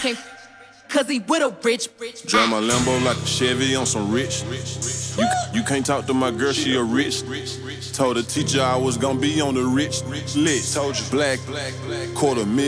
can't cause he with a rich. Drive my Lambo like a Chevy on some rich. You can't talk to my girl, she a rich. Told the teacher I was gonna be on the rich list. Told you black, quarter million.